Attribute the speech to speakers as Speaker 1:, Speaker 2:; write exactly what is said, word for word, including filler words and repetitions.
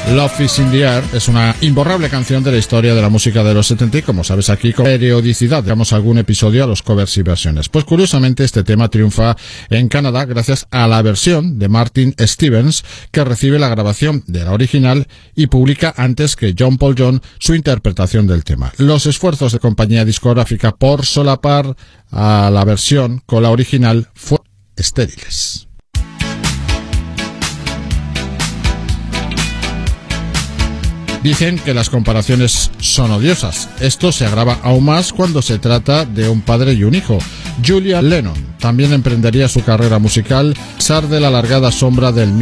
Speaker 1: Love is in the Air es una imborrable canción de la historia de la música de los setenta y, como sabes, aquí con periodicidad damos algún episodio a los covers y versiones. Pues curiosamente este tema triunfa en Canadá gracias a la versión de Martin Stevens, que recibe la grabación de la original y publica antes que John Paul Jones su interpretación del tema. Los esfuerzos de compañía discográfica por solapar a la versión con la original fueron estériles. Dicen que las comparaciones son odiosas. Esto se agrava aún más cuando se trata de un padre y un hijo. Julia Lennon también emprendería su carrera musical a pesar de la alargada sombra del